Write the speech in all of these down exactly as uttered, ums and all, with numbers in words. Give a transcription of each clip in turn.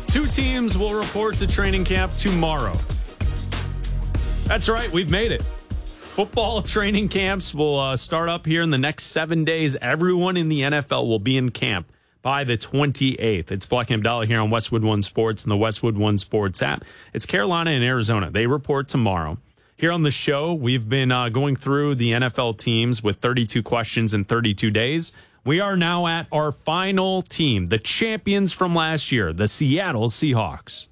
Two teams will report to training camp tomorrow. That's right, we've made it. Football training camps will uh, start up here in the next seven days. Everyone in the N F L will be in camp by the twenty-eighth. It's Black and Abdallah here on Westwood One Sports and the Westwood One Sports app. It's Carolina and Arizona. They report tomorrow. Here on the show, we've been uh, going through the N F L teams with thirty-two questions in thirty-two days. We are now at our final team, the champions from last year, the Seattle Seahawks.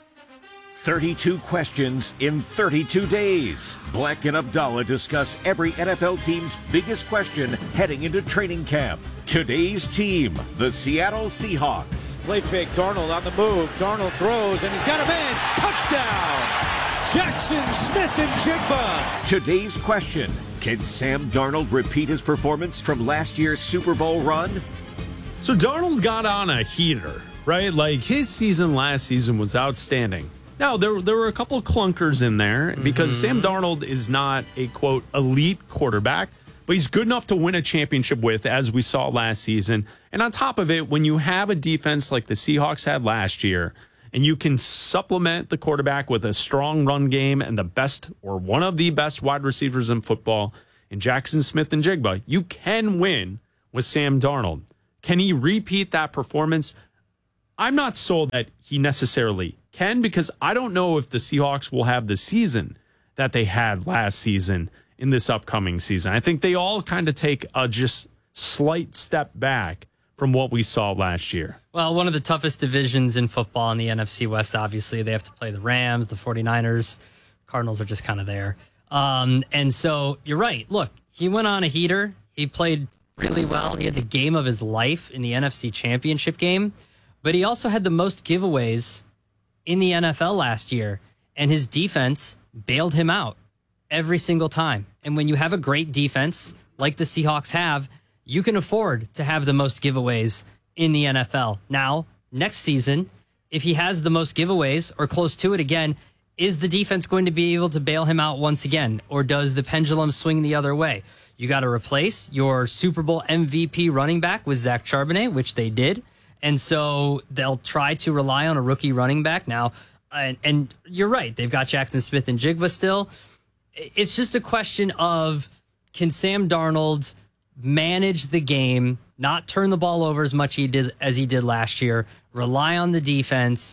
thirty-two questions in thirty-two days. Black and Abdallah discuss every N F L team's biggest question heading into training camp. Today's team, the Seattle Seahawks. Play fake, Darnold on the move. Darnold throws, and he's got a man. Touchdown! Jackson Smith and Jigba. Today's question, can Sam Darnold repeat his performance from last year's Super Bowl run? So Darnold got on a heater, right? Like his season last season was outstanding. Now, there, there were a couple of clunkers in there because mm-hmm. Sam Darnold is not a, quote, elite quarterback, but he's good enough to win a championship with, as we saw last season. And on top of it, when you have a defense like the Seahawks had last year, and you can supplement the quarterback with a strong run game and the best or one of the best wide receivers in football in Jackson Smith and Jigba, you can win with Sam Darnold. Can he repeat that performance? I'm not sold that he necessarily can, because I don't know if the Seahawks will have the season that they had last season in this upcoming season. I think they all kind of take a just slight step back from what we saw last year. Well, one of the toughest divisions in football in the N F C West, obviously. They have to play the Rams, the forty-niners. Cardinals are just kind of there. Um, and so you're right. Look, he went on a heater. He played really well. He had the game of his life in the N F C Championship game. But he also had the most giveaways in the N F L last year. And his defense bailed him out every single time. And when you have a great defense like the Seahawks have, you can afford to have the most giveaways in the N F L. Now, next season, if he has the most giveaways or close to it again, is the defense going to be able to bail him out once again? Or does the pendulum swing the other way? You got to replace your Super Bowl M V P running back with Zach Charbonnet, which they did. And so they'll try to rely on a rookie running back now. And, and you're right. They've got Jackson Smith and Jigba still. It's just a question of, can Sam Darnold manage the game, not turn the ball over as much he did as he did last year, rely on the defense,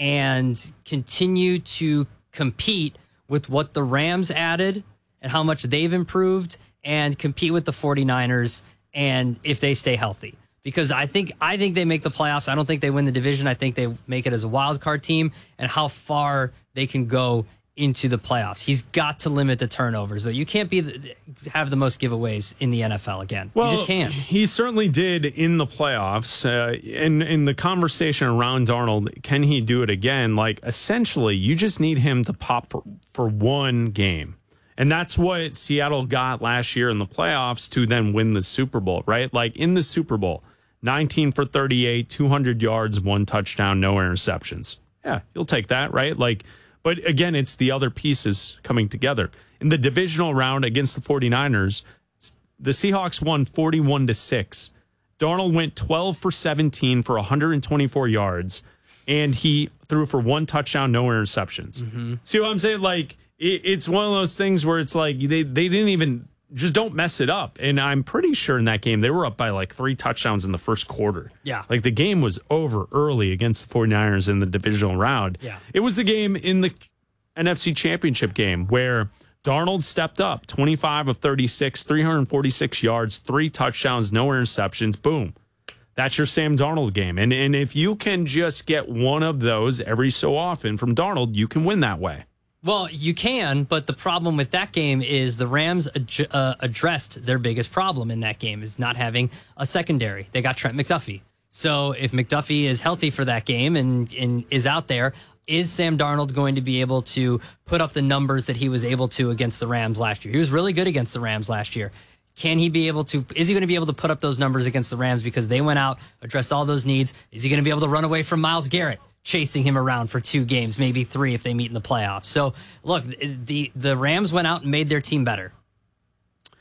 and continue to compete with what the Rams added and how much they've improved, and compete with the forty-niners, and if they stay healthy. Because I think I think they make the playoffs. I don't think they win the division. I think they make it as a wild card team, and how far they can go into the playoffs. He's got to limit the turnovers, though. You can't be the, have the most giveaways in the N F L again. Well, you just can't. He certainly did in the playoffs. Uh, in, in the conversation around Darnold, can he do it again? Like, essentially, you just need him to pop for, for one game. And that's what Seattle got last year in the playoffs to then win the Super Bowl, right? Like, in the Super Bowl, nineteen for thirty-eight, two hundred yards, one touchdown, no interceptions. Yeah, you'll take that, right? Like, but again, it's the other pieces coming together. In the divisional round against the forty-niners, the Seahawks won forty-one to six. Darnold went twelve for seventeen for one hundred twenty-four yards, and he threw for one touchdown, no interceptions. Mm-hmm. See what I'm saying? Like, it, it's one of those things where it's like they, they didn't even, just don't mess it up. And I'm pretty sure in that game, they were up by like three touchdowns in the first quarter. Yeah. Like, the game was over early against the forty-niners in the divisional round. Yeah. It was the game in the N F C Championship game where Darnold stepped up, twenty-five of thirty-six, three hundred forty-six yards, three touchdowns, no interceptions. Boom. That's your Sam Darnold game. And, and if you can just get one of those every so often from Darnold, you can win that way. Well, you can, but the problem with that game is the Rams ad- uh, addressed their biggest problem in that game, is not having a secondary. They got Trent McDuffie. So if McDuffie is healthy for that game and, and is out there, is Sam Darnold going to be able to put up the numbers that he was able to against the Rams last year? He was really good against the Rams last year. Can he be able to, is he going to be able to put up those numbers against the Rams because they went out, addressed all those needs? Is he going to be able to run away from Myles Garrett, chasing him around for two games, maybe three if they meet in the playoffs? So, look, the the Rams went out and made their team better.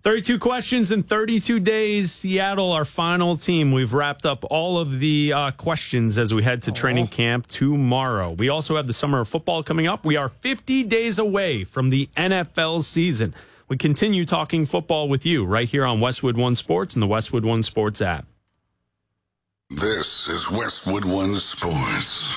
thirty-two questions in thirty-two days. Seattle, our final team. We've wrapped up all of the uh, questions as we head to training camp tomorrow. We also have the summer of football coming up. We are fifty days away from the N F L season. We continue talking football with you right here on Westwood One Sports and the Westwood One Sports app. This is Westwood One Sports.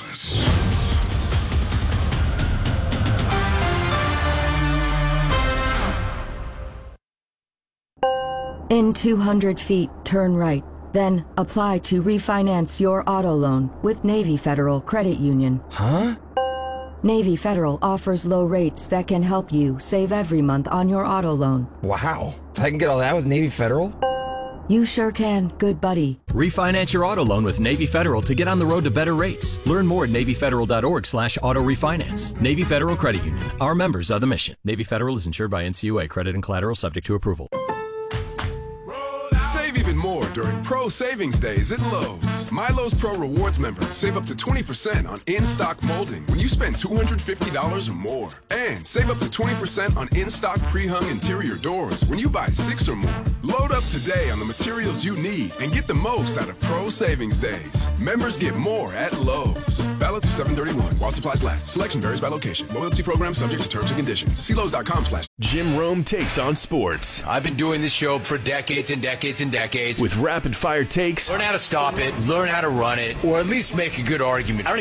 In two hundred feet, turn right. Then apply to refinance your auto loan with Navy Federal Credit Union. Huh? Navy Federal offers low rates that can help you save every month on your auto loan. Wow. I can get all that with Navy Federal? You sure can, good buddy. Refinance your auto loan with Navy Federal to get on the road to better rates. Learn more at NavyFederal.org slash auto refinance. Navy Federal Credit Union. Our members are the mission. Navy Federal is insured by N C U A. Credit and collateral subject to approval. Save even more during Pro Savings Days at Lowe's. My Lowe's Pro Rewards members save up to twenty percent on in-stock molding when you spend two hundred fifty dollars or more. And save up to twenty percent on in-stock pre-hung interior doors when you buy six or more. Load up today on the materials you need and get the most out of Pro Savings Days. Members get more at Lowe's. Valid through seven thirty-one while supplies last. Selection varies by location. Loyalty program subject to terms and conditions. See Lowe's.com slash. Jim Rome takes on sports. I've been doing this show for decades and decades and decades. With rapid fire takes. Learn how to stop it, learn how to run it, or at least make a good argument. I don't